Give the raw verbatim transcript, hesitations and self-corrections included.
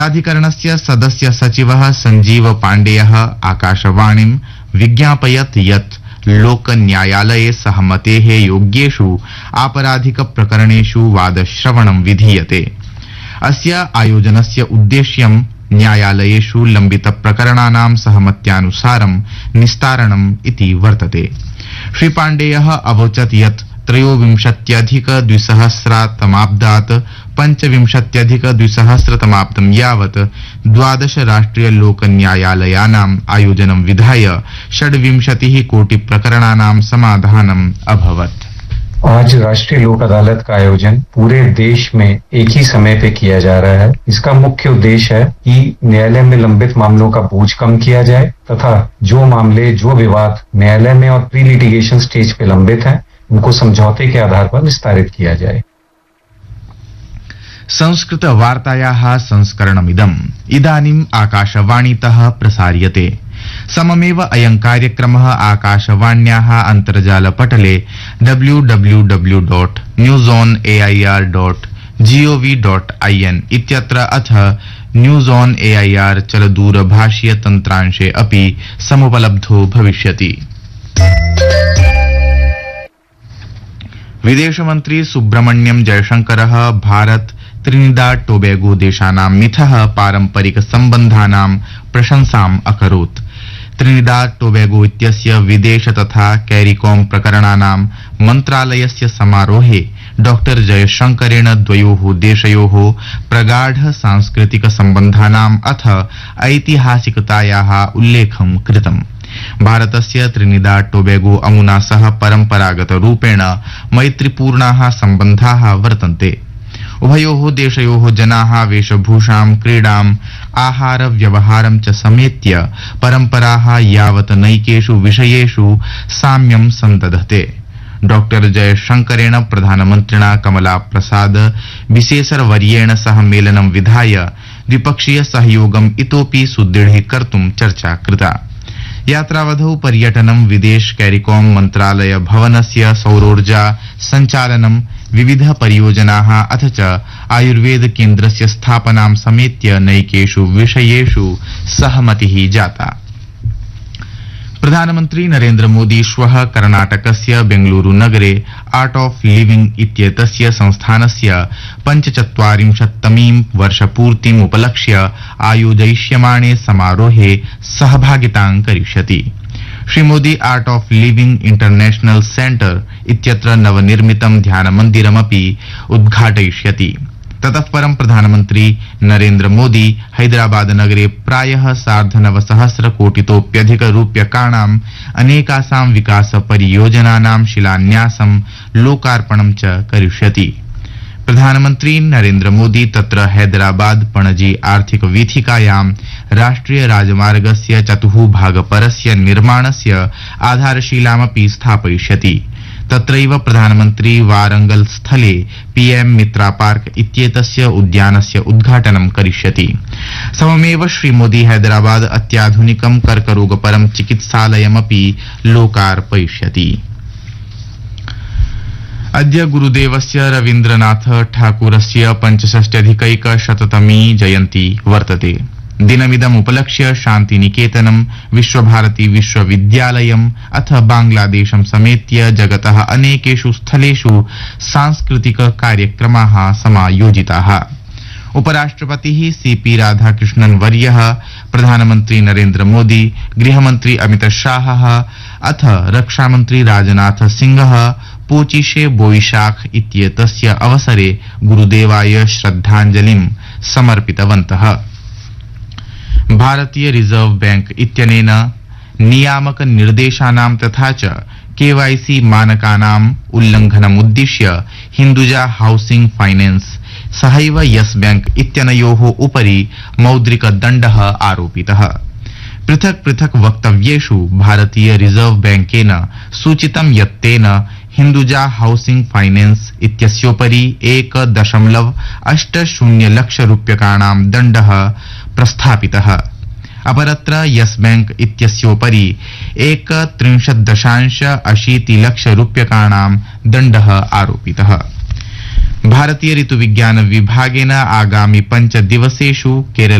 प्राधिकरणस्य सदस्य सचिवः संजीव पाण्डेयः आकाशवाणीं विज्ञापयत् यत् लोकन्यायालये सहमतेः योग्येषु आपराधिक प्रकरणेषु वादश्रवणं विधीयते। अस्य आयोजनस्य उद्देश्यं न्यायालयेषु लम्बित प्रकरणानां सहमत्यानुसारं निस्तारणम् इति वर्तते। श्री पाण्डेयः अवोचत् यत् त्रयोविंशत्यधिक द्विसहस्रतमाब्दात् पञ्चविंशत्यधिक द्विसहस्रतमाब्दं यावत् द्वादश राष्ट्रिय लोक न्यायालयानाम् आयोजनं विधाय षड्विंशतिः कोटि प्रकरणानां समाधानम् अभवत्। आज राष्ट्रीय लोक अदालत का आयोजन पूरे देश में एक ही समय पे किया जा रहा है। इसका मुख्य उद्देश्य है कि न्यायालय में लंबित मामलों का बोझ कम किया जाए तथा जो मामले जो विवाद न्यायालय में और प्री लिटिगेशन स्टेज पे लंबित हैं उनको समझौते के आधार पर निस्तारित किया जाए। संस्कृत वार्तायाः संस्करणमिदम् इदानीम् आकाशवाणीतः प्रसार्यते। सममेव अयं कार्यक्रमः आकाशवाण्याः अन्तर्जालपटले W W W dot news on A I R dot gov dot I N इत्यत्र अथ news on A I R चलदूरभाषीय तन्त्रांशे अपि समुपलब्धो भविष्यति। विदेशमन्त्री सुब्रह्मण्यम जयशंकरः भारत त्रिनिदाद टोबैगो देशानां मिथः पारम्परिक सम्बन्धानां प्रशंसाम् अकरोत्। त्रिनिदाद टोबैगो इत्यस्य विदेश तथा कैरिकॉम प्रकरणानां मन्त्रालयस्य समारोहे डॉक्टर जयशंकरेण द्वयोः देशयोः प्रगाढ सांस्कृतिक सम्बन्धानाम् अथ ऐतिहासिकतायाः उल्लेखं कृतम्। भारतस्य त्रिनिदाद टोबैगो अमुना सह परम्परागत रूपेण मैत्रीपूर्णाः सम्बन्धाः वर्तन्ते। उभयोः देशयोः जनाः वेशभूषां क्रीडाम् आहार व्यवहारं च समेत्य परम्पराः यावत् नैकेषु विषयेषु साम्यं सन्दधते। डॉक्टर जयशंकरेण प्रधानमन्त्रिणा कमला प्रसाद विशेषरवर्येण सह मेलनं विधाय द्विपक्षीय सहयोगम् इतोपि सुदृढीकर्तुं चर्चा कृता। यात्रावधौ पर्यटनं विदेश कैरिकॉम मन्त्रालय भवनस्य सौरोर्जा सञ्चालनं विविध परियोजनाः अथ च आयुर्वेद केन्द्रस्य स्थापनां समेत्य नैकेषु विषयेषु सहमतिः जाता। प्रधानमन्त्री नरेन्द्र मोदी श्वः कर्णाटकस्य बेंगलुरु नगरे आर्ट ऑफ लिविंग इत्येतस्य संस्थानस्य पञ्चचत्वारिंशत्तमीं वर्षपूर्तिम् उपलक्ष्य आयोजयिष्यमाणे समारोहे सहभागितां करिष्यति। Shri Modi art of living international centre इत्यत्र नवनिर्मितं ध्यानमन्दिरमपि उद्घाटयिष्यति। ततः परं प्रधानमन्त्री नरेन्द्र मोदी हैदराबाद नगरे प्रायः सार्धनवसहस्र कोटितोप्यधिक रूप्यकाणाम् अनेकासां विकास परियोजनानां शिलान्यासं लोकार्पणं च करिष्यति। प्रधानमन्त्री नरेन्द्र मोदी तत्र हैदराबाद पणजी आर्थिक वीथिकायां राष्ट्रिय राजमार्गस्य चतुः भागपरस्य निर्माणस्य आधारशिलामपि स्थापयिष्यति। तत्रैव प्रधानमन्त्री वारंगल स्थले पीएम मित्रा पार्क इत्येतस्य उद्यानस्य उद्घाटनं करिष्यति। सममेव श्री मोदी हैदराबाद अत्याधुनिकं कर्करोगपरं चिकित्सालयमपि लोकार्पयिष्यति। अद्य गुरुदेवस्य रवीन्द्रनाथ ठाकुरस्य पञ्चषष्ट्यधिकैकशततमी जयन्ती वर्तते। दिनमिदम् उपलक्ष्य शान्तिनिकेतनं विश्वभारती विश्वविद्यालयम् अथ बांग्लादेशं समेत्य जगतः अनेकेषु स्थलेषु सांस्कृतिक कार्यक्रमाः समायोजिताः। उपराष्ट्रपतिः सीपी राधाकृष्णन् वर्यः, प्रधानमन्त्री नरेन्द्र मोदी, गृहमन्त्री अमित शाहः अथ रक्षामन्त्री राजनाथ सिंहः पोचिशे बोईशाख इत्येतस्य अवसरे गुरुदेवाय श्रद्धाञ्जलिं समर्पितवन्तः। भारतीय रिजर्व बैंक इत्यनेन नियामक निर्देशानां तथा च केवाईसी मानकानाम् उल्लङ्घनमुद्दिश्य हिन्दुजा हाउसिंग फाइनेंस सहैव यस बैंक इत्यनयोः उपरि मौद्रिक दण्डः आरोपितः। पृथक् पृथक् वक्तव्येषु भारतीय रिजर्व बैंकेन सूचितं यत् तेन हिन्दुजा हाउसिंग फाइनेंस इत्यस्योपरि एक दशमलव अष्ट शून्य लक्ष रूप्यकाणां दण्डः प्रस्थापितः। अपरत्र यस बैंक इत्यस्योपरि एक त्रिंशत् दशांश अशीति लक्ष रूप्यकाणां दण्डः आरोपितः। भारतीय ऋतुविज्ञान विभागेन आगामि पञ्च दिवसेषु केरल